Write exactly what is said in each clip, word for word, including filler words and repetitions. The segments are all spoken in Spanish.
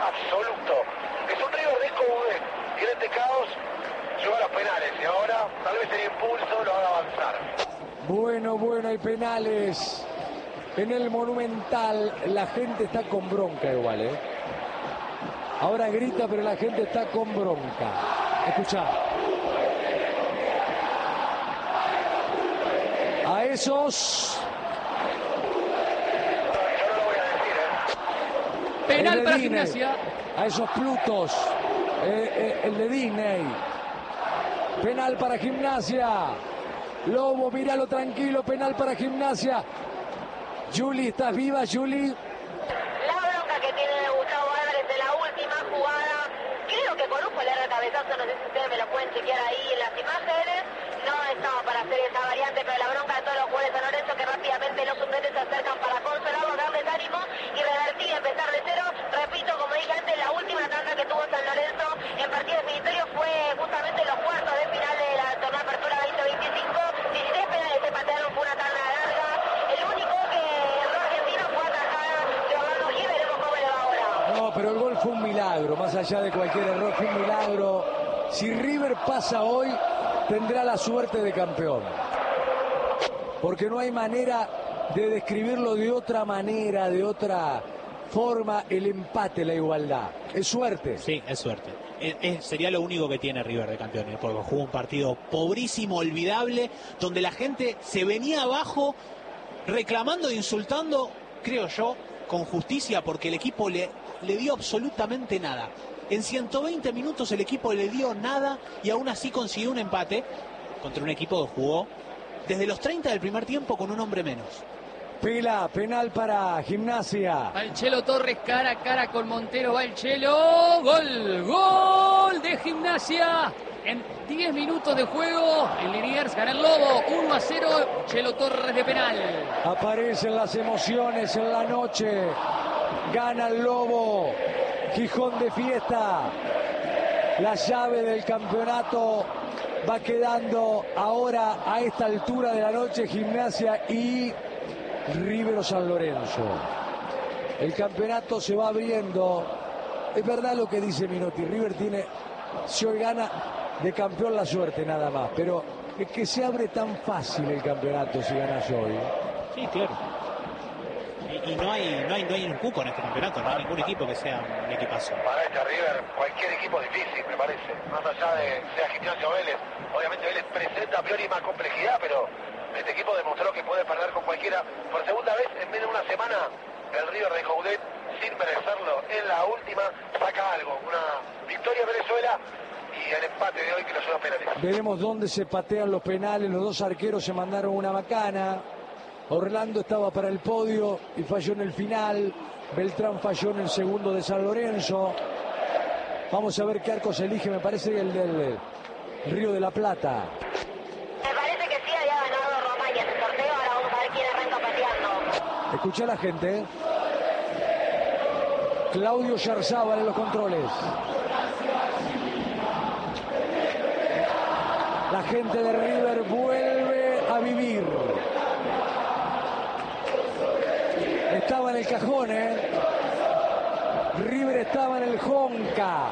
absoluto. Es un River de Coudet, y en este caos llegó a los penales, y ahora tal vez el impulso lo haga avanzar. Bueno, bueno, hay penales en el Monumental. La gente está con bronca igual, ¿eh? Ahora grita, pero la gente está con bronca. Escuchá. A esos... Yo no lo voy a decir, ¿eh? Penal El de para Disney. Gimnasia. A esos Plutos. Eh, eh, el de Disney. Penal para Gimnasia. Lobo, míralo tranquilo. Penal para Gimnasia. Juli, ¿estás viva, Juli? La bronca que tiene Gustavo Álvarez en la última jugada. Creo que con un polar cabezazo, no sé si ustedes me lo pueden chequear ahí en las imágenes. No estaba para hacer esa variante, pero la bronca de todos los jugadores de San Lorenzo, que rápidamente los suplentes se acercan para consolarlo, darles ánimo y revertir, empezar de cero. Repito, como dije antes, la última tanda que tuvo San Lorenzo en partido definitorio fue justamente los cuartos de final de la torneo Apertura veinte veinticinco. dieciséis penales se patearon, fue una tanda larga. El único que erró argentino fue atajada de Orlando Gil, veremos cómo le va ahora. No, pero el gol fue un milagro. Más allá de cualquier error, fue un milagro. Si River pasa hoy, tendrá la suerte de campeón. Porque no hay manera de describirlo de otra manera, de otra forma, el empate, la igualdad. Es suerte. Sí, es suerte. Es, es, sería lo único que tiene River de campeones, porque jugó un partido pobrísimo, olvidable, donde la gente se venía abajo reclamando e insultando, creo yo, con justicia, porque el equipo le, le dio absolutamente nada. En ciento veinte minutos el equipo le dio nada y aún así consiguió un empate contra un equipo que jugó desde los treinta del primer tiempo con un hombre menos. Pela, penal para Gimnasia. Va el Chelo Torres cara a cara con Montero. Va el Chelo. Gol. Gol de Gimnasia. En diez minutos de juego, el Liniers gana el Lobo. uno a cero. Chelo Torres de penal. Aparecen las emociones en la noche. Gana el Lobo. Gijón de fiesta. La llave del campeonato va quedando ahora a esta altura de la noche. Gimnasia y River o San Lorenzo. El campeonato se va abriendo. Es verdad lo que dice Minotti. River tiene, si hoy gana, de campeón la suerte nada más. Pero es que se abre tan fácil el campeonato si ganas hoy. Sí, claro. Y, y no, hay, no, hay, no hay un cuco en este campeonato. No hay ningún equipo que sea un equipazo. Para este River, cualquier equipo es difícil, me parece. Más allá de sea Gimnasia o Vélez. Obviamente Vélez presenta a priori más complejidad, pero este equipo demostró que puede perder con cualquiera. Por segunda vez en menos de una semana, el River de Coudet, sin merecerlo, en la última saca algo. Una victoria en Venezuela y el empate de hoy que lo lleva a penales. Veremos dónde se patean los penales. Los dos arqueros se mandaron una macana. Orlando estaba para el podio y falló en el final. Beltrán falló en el segundo de San Lorenzo. Vamos a ver qué arco se elige. Me parece el del Río de la Plata. Me parece que sí había ganado Romagna en el sorteo. Ahora vamos a ver quién arranca pateando. Escucha a la gente. ¿eh? Claudio Yarzábal en los controles. La gente de River vuelve a vivir. Estaba en el cajón, ¿eh? River estaba en el Jonca.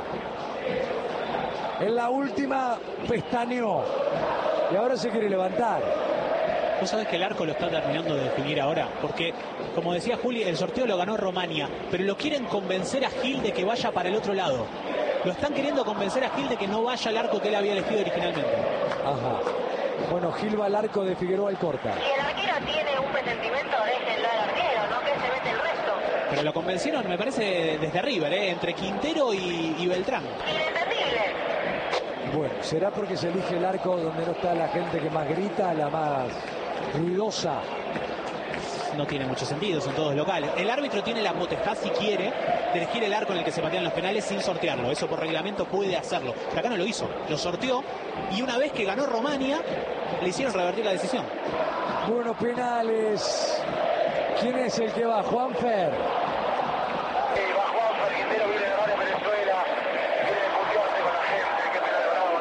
En la última pestañeó. Y ahora se quiere levantar. Vos sabés que el arco lo está terminando de definir ahora, porque, como decía Juli, el sorteo lo ganó Romagna, pero lo quieren convencer a Gil de que vaya para el otro lado. Lo están queriendo convencer a Gil de que no vaya al arco que él había elegido originalmente. Ajá. Bueno, Gil va al arco de Figueroa Alcorta. Si el arquero tiene un presentimiento, déjenlo al arquero, no que se mete el resto. Pero lo convencieron, me parece, desde River, ¿eh? Entre Quintero y, y Beltrán. Inentendible. Bueno, será porque se elige el arco donde no está la gente que más grita, la más ruidosa. No tiene mucho sentido, son todos locales. El árbitro tiene la potestad, si quiere, de elegir el arco en el que se patean los penales sin sortearlo. Eso por reglamento puede hacerlo. Pero acá no lo hizo, lo sorteó y una vez que ganó Romagna, le hicieron revertir la decisión. Bueno, penales. ¿Quién es el que va? Juanfer. Sí, va Juanfer, Quintero viene de ganar en Venezuela. Quiere putearse con la gente. Qué penal bravo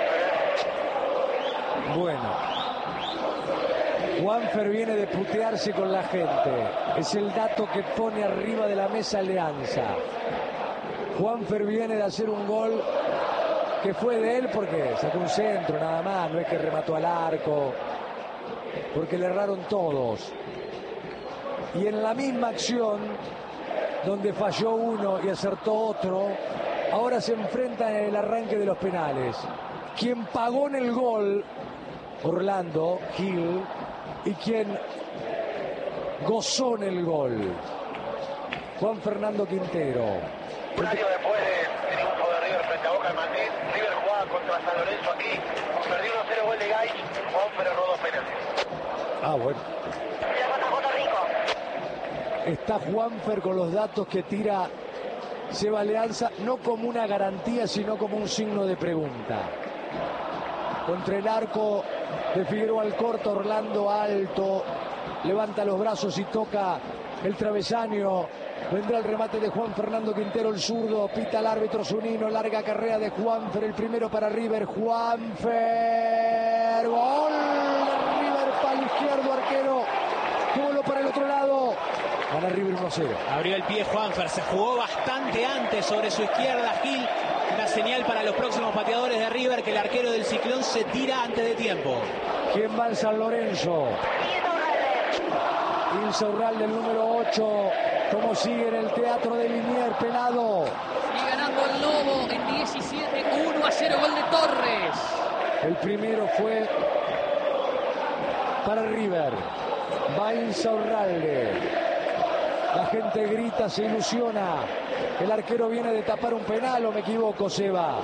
tiene Juanfer, ¿eh? Bueno. Juanfer viene de putearse con la gente. Es el dato que pone arriba de la mesa Alianza. Juanfer viene de hacer un gol que fue de él porque sacó un centro nada más, no es que remató al arco, porque le erraron todos. Y en la misma acción, donde falló uno y acertó otro, ahora se enfrenta en el arranque de los penales. Quien pagó en el gol, Orlando Gil, y quien gozó en el gol, Juan Fernando Quintero. Un año después del triunfo de River frente a Boca en Madrid, River jugaba contra San Lorenzo aquí, perdió uno cero gol de Gaich, Juanfer erró dos penales. Ah, bueno. Está Juanfer con los datos que tira Seba Leanza, no como una garantía, sino como un signo de pregunta. Contra el arco de Figueroa al corto, Orlando alto, levanta los brazos y toca el travesaño. Vendrá el remate de Juan Fernando Quintero, el zurdo, pita el árbitro Zunino, larga carrera de Juanfer, el primero para River, Juanfer, gol de River, palo izquierdo, arquero, gol para el otro lado. Gana River uno cero. Abrió el pie Juanfer, se jugó bastante antes sobre su izquierda Gil. Una señal para los próximos pateadores de River que el arquero del Ciclón se tira antes de tiempo. ¿Quién va en San Lorenzo? Insaurralde, el número ocho. ¿Cómo sigue en el teatro de Liniers, pelado? Y ganando el Lobo en diecisiete, uno a cero, gol de Torres. El primero fue para River. Va Insaurralde. La gente grita, se ilusiona. El arquero viene de tapar un penal, ¿o me equivoco, Seba?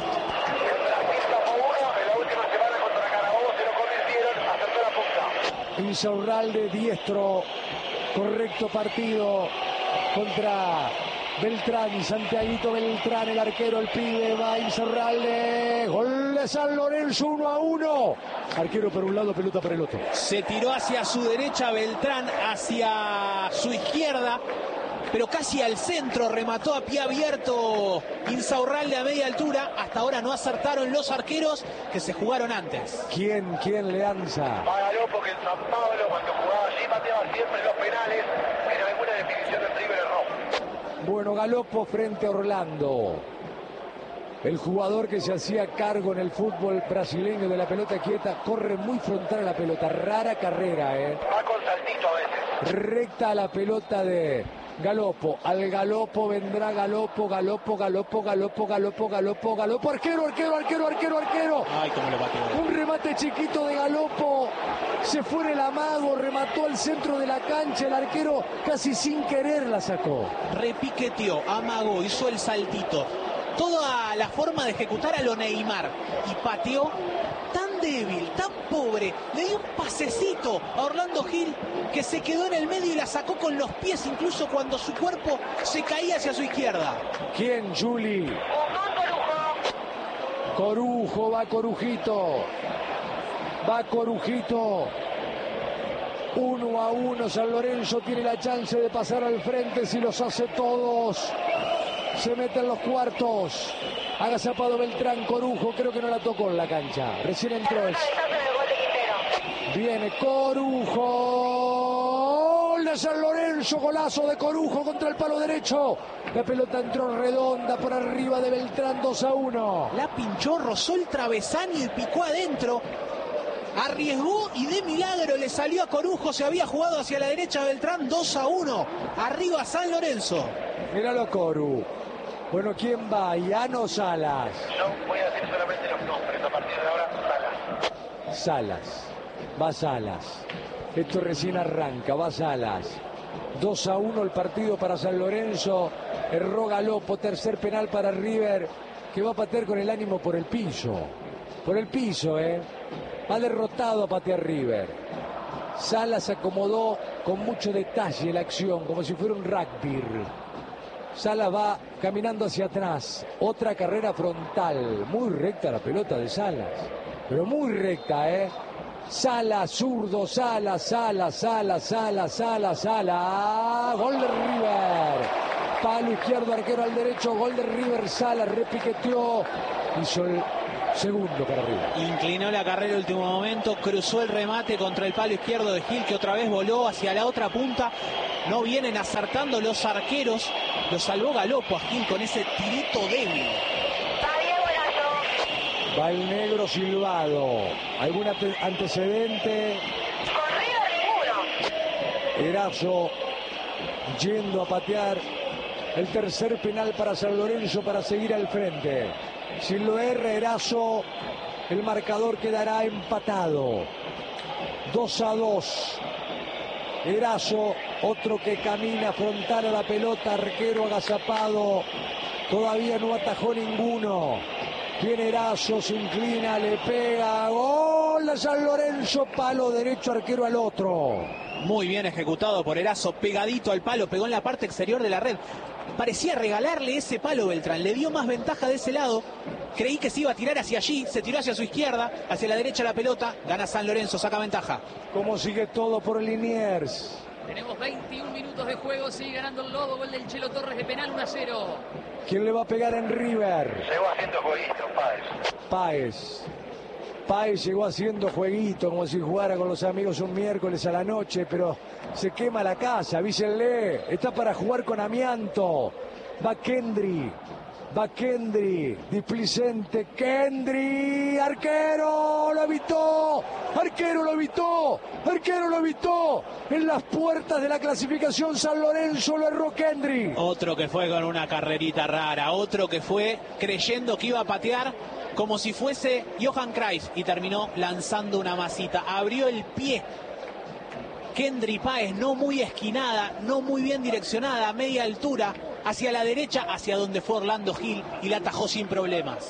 Insaurralde, diestro, correcto partido contra Beltrán, Santiaguito Beltrán, el arquero, el pibe, va Insaurralde, gol de San Lorenzo, uno a uno. Arquero por un lado, pelota por el otro. Se tiró hacia su derecha Beltrán, hacia su izquierda, pero casi al centro, remató a pie abierto Insaurralde a media altura. Hasta ahora no acertaron los arqueros que se jugaron antes. ¿Quién, quién le lanza? Págalo porque en San Pablo, cuando jugaba allí, pateaba siempre los penales. En alguna definición el River erró. Bueno, Galopo frente a Orlando. El jugador que se hacía cargo en el fútbol brasileño de la pelota quieta, corre muy frontal a la pelota. Rara carrera, ¿eh? Va con saltito a veces. Recta a la pelota de Galopo. Al Galopo vendrá Galopo, Galopo, Galopo, Galopo, Galopo, Galopo, Galopo. Arquero, arquero, arquero, arquero, arquero. Ay, cómo lo pateó. Un remate chiquito de Galopo. Se fue en el amago, remató al centro de la cancha. El arquero casi sin querer la sacó. Repiqueteó, amagó, hizo el saltito. Toda la forma de ejecutar a lo Neymar. Y pateó tan débil, tan pobre. Le dio un pasecito a Orlando Gil que se quedó en el medio y la sacó con los pies, incluso cuando su cuerpo se caía hacia su izquierda. ¿Quién, Juli? Corujo, va Corujito. Va Corujito. Uno a uno, San Lorenzo tiene la chance de pasar al frente si los hace todos. Se mete en los cuartos. Agazapado Beltrán, Corujo, creo que no la tocó en la cancha. Recién entró. Es... Viene Corujo. Gol de San Lorenzo, golazo de Corujo contra el palo derecho. La pelota entró redonda por arriba de Beltrán, dos a uno. La pinchó, rozó el travesaño y picó adentro. Arriesgó y de milagro le salió a Corujo. Se había jugado hacia la derecha Beltrán, dos a uno. Arriba San Lorenzo. Míralo, Coru. Bueno, ¿quién va? Llano Salas. Yo voy a decir solamente los nombres. A partir de ahora, Salas. Salas. Va Salas. Esto recién arranca. Va Salas. dos a uno el partido para San Lorenzo. Erró Galopo. Tercer penal para River, que va a patear con el ánimo por el piso. Por el piso, ¿eh? Va derrotado a patear River. Salas acomodó con mucho detalle la acción, como si fuera un rugby. Salas va caminando hacia atrás. Otra carrera frontal. Muy recta la pelota de Salas. Pero muy recta, ¿eh? Salas, zurdo, Salas, Salas, Salas, Salas, Salas, Salas. Gol de River. Palo izquierdo, arquero al derecho. Gol de River. Salas repiqueteó. Hizo el segundo para River. Inclinó la carrera en el último momento, cruzó el remate contra el palo izquierdo de Gil, que otra vez voló hacia la otra punta. No vienen acertando los arqueros Lo salvó Galopo a Gil con ese tirito débil. Va el negro silbado. ¿Algún ante antecedente? Erazo yendo a patear el tercer penal para San Lorenzo para seguir al frente. Si lo erra Erazo, el marcador quedará empatado. dos a dos. Erazo, otro que camina frontal a la pelota, arquero agazapado. Todavía no atajó ninguno. Viene Erazo, se inclina, le pega. ¡Gol de San Lorenzo! Palo derecho, arquero al otro. Muy bien ejecutado por Erazo, pegadito al palo, pegó en la parte exterior de la red. Parecía regalarle ese palo Beltrán, le dio más ventaja de ese lado. Creí que se iba a tirar hacia allí, se tiró hacia su izquierda, hacia la derecha la pelota, gana San Lorenzo, saca ventaja. ¿Cómo sigue todo por Liniers? Tenemos veintiún minutos de juego, sigue ganando el Lobo, gol del Chelo Torres de penal, uno a cero. ¿Quién le va a pegar en River? Llegó haciendo jueguito, Páez. Páez. Páez llegó haciendo jueguito, como si jugara con los amigos un miércoles a la noche, pero se quema la casa, avísenle, está para jugar con amianto. Va Kendry. Va Kendry, displicente, Kendry, arquero, lo evitó, arquero lo evitó, arquero lo evitó, en las puertas de la clasificación San Lorenzo lo erró Kendry. Otro que fue con una carrerita rara, otro que fue creyendo que iba a patear como si fuese Johan Cruyff y terminó lanzando una masita, abrió el pie. Kendry Páez, no muy esquinada, no muy bien direccionada, a media altura, hacia la derecha, hacia donde fue Orlando Gil y la atajó sin problemas.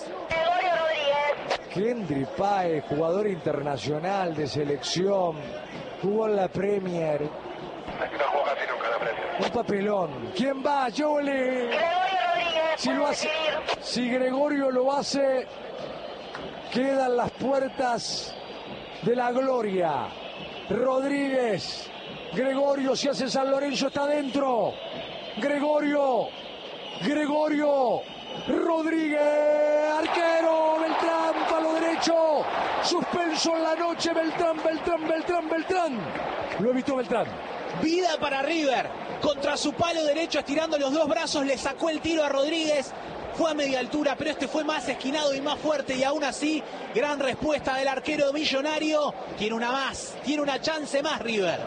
Kendry Páez, jugador internacional de selección, jugó en la Premier. No jugó casi nunca la Premier. Un papelón. ¿Quién va? Yole. Si lo hace, si Gregorio lo hace, quedan las puertas de la gloria. Rodríguez, Gregorio, si hace San Lorenzo está dentro. Gregorio, Gregorio, Rodríguez, arquero, Beltrán, palo derecho, suspenso en la noche, Beltrán, Beltrán, Beltrán, Beltrán. Lo evitó Beltrán. Vida para River, contra su palo derecho, estirando los dos brazos, le sacó el tiro a Rodríguez. Fue a media altura, pero este fue más esquinado y más fuerte, y aún así, gran respuesta del arquero millonario. Tiene una más, tiene una chance más River.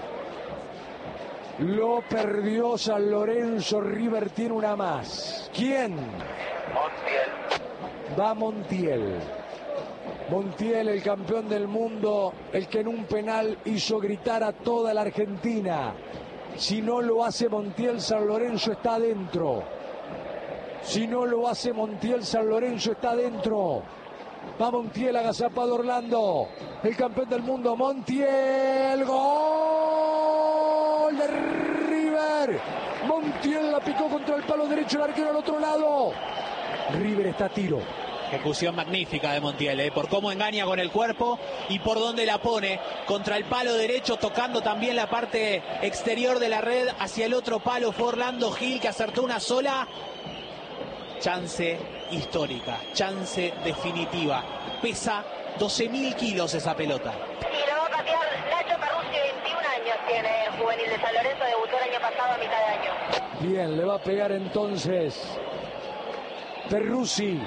Lo perdió San Lorenzo, River tiene una más. ¿Quién? Montiel. Va Montiel. Montiel, el campeón del mundo, el que en un penal hizo gritar a toda la Argentina. Si no lo hace Montiel, San Lorenzo está adentro. Si no lo hace Montiel, San Lorenzo está adentro. Va Montiel, agazapado Orlando. El campeón del mundo, Montiel. ¡Gol de River! Montiel la picó contra el palo derecho, el arquero al otro lado. River está a tiro. Ejecución magnífica de Montiel, ¿eh? Por cómo engaña con el cuerpo y por dónde la pone. Contra el palo derecho, tocando también la parte exterior de la red. Hacia el otro palo fue Orlando Gil, que acertó una sola. Chance histórica, chance definitiva. Pesa doce mil kilos esa pelota. Y lo va a patear Nacho Perruzzi, veintiún años tiene el juvenil de San Lorenzo, debutó el año pasado a mitad de año. Bien, le va a pegar entonces Perruzzi.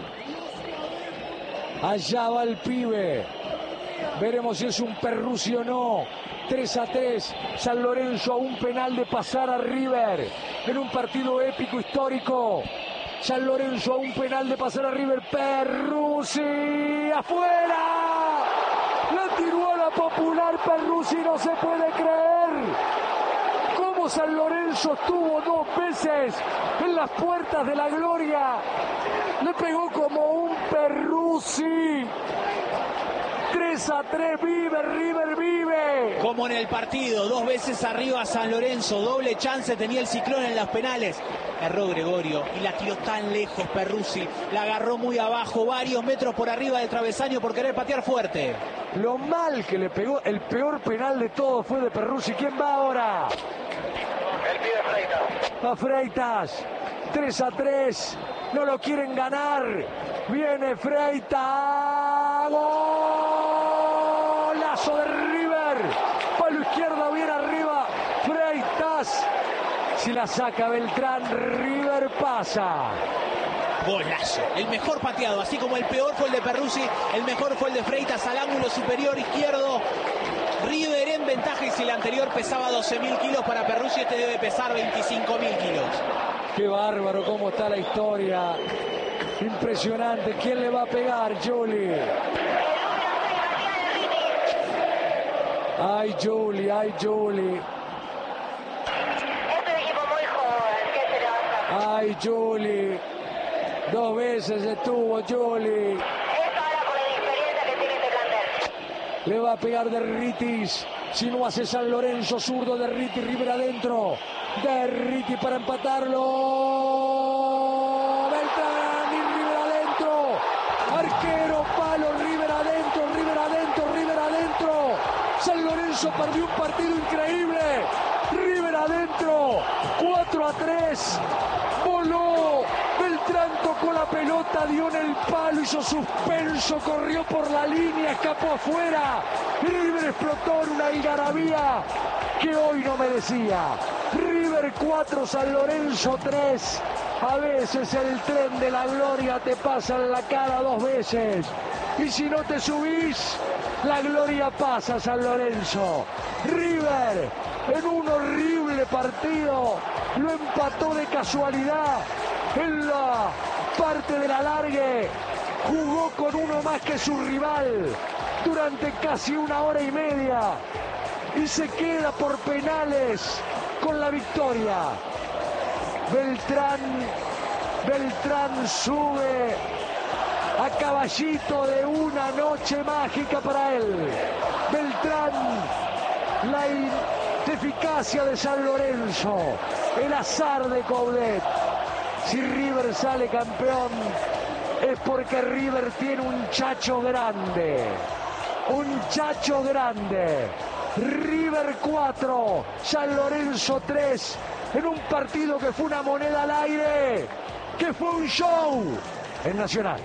Allá va el pibe. Veremos si es un Perruzzi o no. tres a tres. San Lorenzo a un penal de pasar a River. En un partido épico, histórico. San Lorenzo a un penal de pasar a River. Perruzzi afuera. La tiró a la popular Perruzzi, no se puede creer. Cómo San Lorenzo estuvo dos veces en las puertas de la gloria. Le pegó como un Perruzzi. tres a tres, vive, River vive. Como en el partido, dos veces arriba San Lorenzo, doble chance tenía el Ciclón en las penales. Erró Gregorio y la tiró tan lejos Perruzzi, la agarró muy abajo, varios metros por arriba del travesaño por querer patear fuerte. Lo mal que le pegó, el peor penal de todos fue de Perruzzi. ¿Quién va ahora? El pibe Freitas. A Freitas, tres a tres, no lo quieren ganar. Viene Freitas, golazo de River, palo izquierdo bien arriba, Freitas. Si la saca Beltrán, River pasa. Golazo, el mejor pateado, así como el peor fue el de Perruzzi, el mejor fue el de Freitas al ángulo superior izquierdo. River en ventaja, y si el anterior pesaba doce mil kilos para Perruzzi, este debe pesar veinticinco mil kilos. Qué bárbaro cómo está la historia. Impresionante. ¿Quién le va a pegar, Juli? Ay, Juli, ay, Juli. Este equipo muy joven, ¿qué se le va a hacer? Ay, Juli. Dos veces estuvo Juli. Eso ahora por la experiencia que tiene este plantel. Le va a pegar Derritis. Si no hace San Lorenzo, zurdo Derritis, River adentro. Derritis para empatarlo. Beltrán y River adentro. Arquero, palo, River adentro, River adentro, River adentro. San Lorenzo perdió un partido increíble. River adentro. cuatro a tres. Voló. Beltrán tocó la pelota, dio en el palo, hizo suspenso, corrió por la línea, escapó afuera. River explotó en una algarabía que hoy no merecía. River cuatro, San Lorenzo tres. A veces el tren de la gloria te pasa en la cara dos veces. Y si no te subís, la gloria pasa, San Lorenzo. River, en un horrible partido, lo empató de casualidad. En la parte del alargue jugó con uno más que su rival durante casi una hora y media y se queda por penales con la victoria. Beltrán, Beltrán sube a caballito de una noche mágica para él. Beltrán, la eficacia de San Lorenzo, el azar de Coudet. Si River sale campeón es porque River tiene un chacho grande, un chacho grande. River cuatro, San Lorenzo tres, en un partido que fue una moneda al aire, que fue un show en Nacional.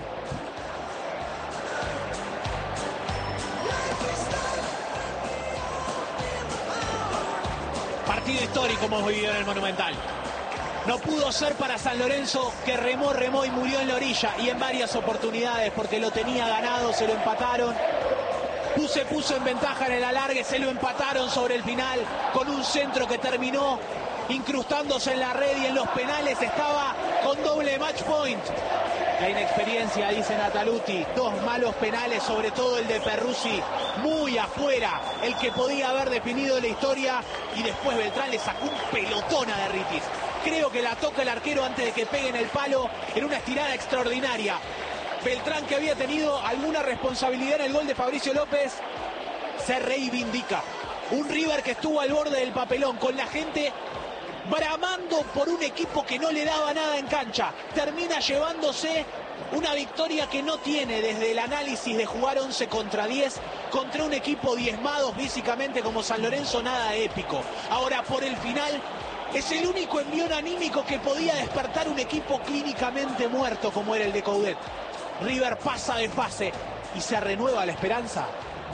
Partido histórico hemos vivido en el Monumental. No pudo ser para San Lorenzo, que remó, remó y murió en la orilla, y en varias oportunidades, porque lo tenía ganado, se lo empataron. Se puso en ventaja en el alargue, se lo empataron sobre el final, con un centro que terminó incrustándose en la red, y en los penales estaba con doble match point. La inexperiencia, dice Nataluti, dos malos penales, sobre todo el de Perruzzi, muy afuera, el que podía haber definido la historia, y después Beltrán le sacó un pelotón a Derritis. Creo que la toca el arquero antes de que pegue en el palo, en una estirada extraordinaria. Beltrán, que había tenido alguna responsabilidad en el gol de Fabricio López, se reivindica. Un River que estuvo al borde del papelón, con la gente bramando por un equipo que no le daba nada en cancha. Termina llevándose una victoria que no tiene, desde el análisis de jugar once contra diez, contra un equipo diezmado físicamente como San Lorenzo, nada épico. Ahora, por el final, es el único envión anímico que podía despertar un equipo clínicamente muerto como era el de Coudet. River pasa de fase y se renueva la esperanza.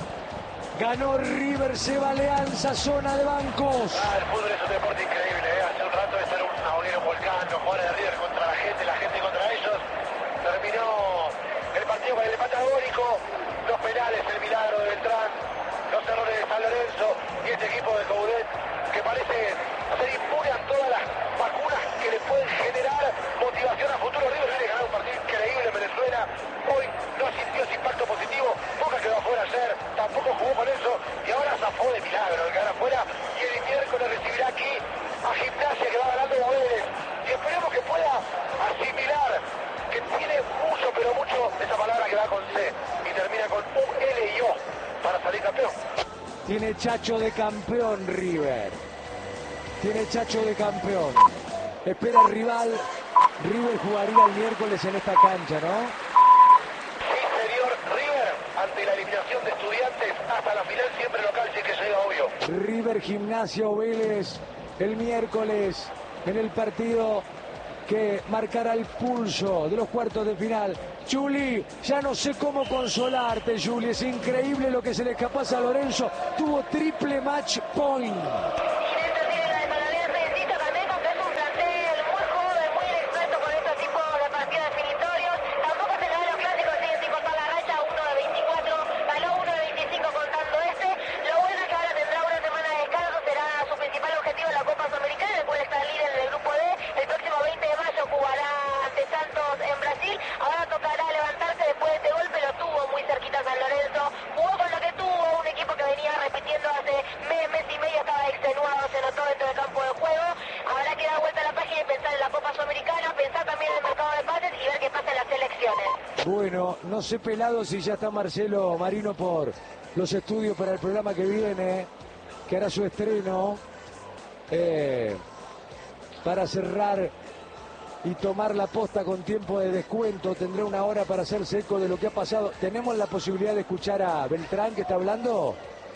Ganó River, se va Alianza, zona de bancos. Ah, el fútbol es un deporte increíble, ¿eh? Hace un rato de estar un hoguera, un volcán, los jugadores de River contra la gente, la gente contra ellos. Terminó el partido con el empate agónico, los penales, el milagro de Beltrán, los errores de San Lorenzo y este equipo de Coudet que parece ser inmune a todas las vacunas que le pueden generar motivación a futuro. River viene a ganar un partido increíble en Venezuela. Hoy no sintió ese impacto positivo. Boca quedó afuera ayer, tampoco jugó con eso y ahora zafó de milagro el quedar afuera. Y el miércoles recibirá aquí a Gimnasia, que va ganando Vélez. Y esperemos que pueda asimilar que tiene mucho, pero mucho, esa palabra que va con C y termina con U L y O para salir campeón. Tiene chacho de campeón River. Tiene chacho de campeón. Espera el rival. River jugaría el miércoles en esta cancha, ¿no? Sí, señor. River, ante la eliminación de Estudiantes, hasta la final siempre local, si es que llega, obvio. River, Gimnasia o Vélez el miércoles en el partido que marcará el pulso de los cuartos de final. Juli, ya no sé cómo consolarte, Juli. Es increíble lo que se le escapó a San Lorenzo. Tuvo triple match point. Y dentro tiene la de San Lorenzo, insisto también con que es un Bueno, no sé, Pelado, si ya está Marcelo Marino por los estudios para el programa que viene, que hará su estreno, eh, para cerrar y tomar la posta con tiempo de descuento. Tendrá una hora para hacerse eco de lo que ha pasado. ¿Tenemos la posibilidad de escuchar a Beltrán, que está hablando?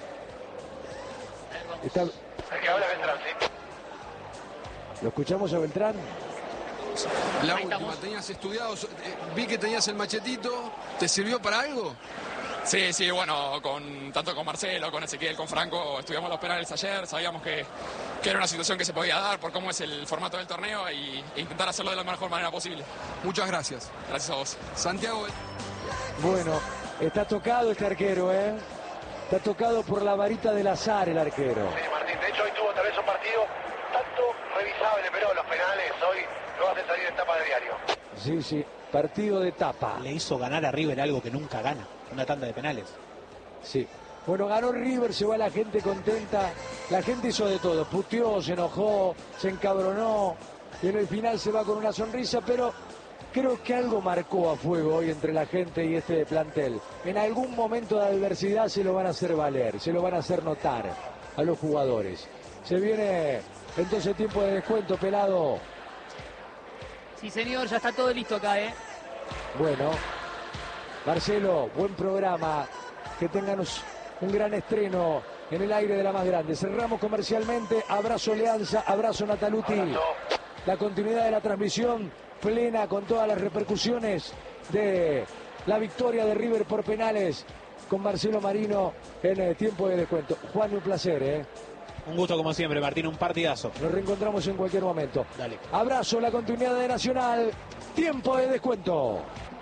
Está... El que habla Beltrán, sí. ¿Lo escuchamos a Beltrán? La última, tenías estudiado, eh, vi que tenías el machetito, ¿te sirvió para algo? Sí, sí, bueno, con, tanto con Marcelo, con Ezequiel, con Franco, estudiamos los penales ayer, sabíamos que, que era una situación que se podía dar por cómo es el formato del torneo y, e intentar hacerlo de la mejor manera posible. Muchas gracias. Gracias a vos. Santiago. Bueno, está tocado este arquero, ¿eh? Está tocado por la varita del azar el arquero. Sí, Martín, de hecho hoy tuvo tal vez un partido tanto revisable, pero los penales hoy lo hacen salir en tapa de diario. Sí, sí, partido de tapa. Le hizo ganar a River algo que nunca gana, una tanda de penales. Sí. Bueno, ganó River, se va la gente contenta. La gente hizo de todo, puteó, se enojó, se encabronó. Y en el final se va con una sonrisa, pero creo que algo marcó a fuego hoy entre la gente y este plantel. En algún momento de adversidad se lo van a hacer valer, se lo van a hacer notar a los jugadores. Se viene entonces tiempo de descuento, Pelado. Sí, señor, ya está todo listo acá, ¿eh? Bueno, Marcelo, buen programa. Que tengan un gran estreno en el aire de la más grande. Cerramos comercialmente. Abrazo Leanza, abrazo Nataluti. Abrazo. La continuidad de la transmisión plena con todas las repercusiones de la victoria de River por penales con Marcelo Marino en el tiempo de descuento. Juan, un placer, ¿eh? Un gusto como siempre, Martín, un partidazo. Nos reencontramos en cualquier momento. Dale. Abrazo, la continuidad de Nacional. Tiempo de descuento.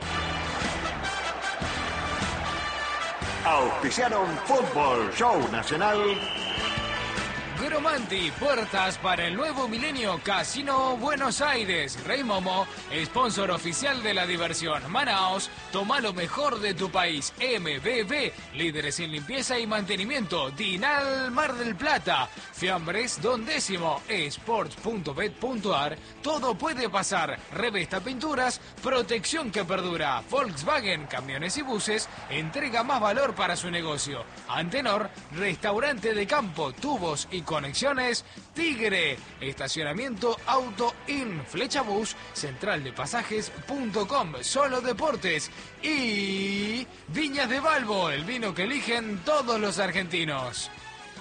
Auspiciaron Fútbol Show Nacional. Gromanti, puertas para el nuevo milenio, Casino Buenos Aires. Rey Momo, sponsor oficial de la diversión. Manaos, toma lo mejor de tu país. M B B, líderes en limpieza y mantenimiento. Dinal Mar del Plata. Fiambres, Don Décimo. Sports punto bet punto ar. Todo puede pasar. Revesta Pinturas, protección que perdura. Volkswagen, camiones y buses, entrega más valor para su negocio. Antenor, restaurante de campo, tubos y conexiones. Tigre, estacionamiento Auto In, Flecha Bus, central de pasajes punto com, Solo Deportes y Viñas de Balbo, el vino que eligen todos los argentinos.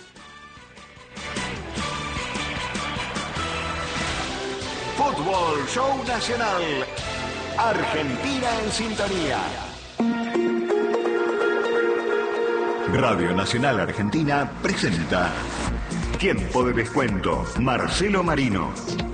Fútbol Show Nacional. Argentina en sintonía. Radio Nacional Argentina presenta Tiempo de Descuento. Marcelo Marino.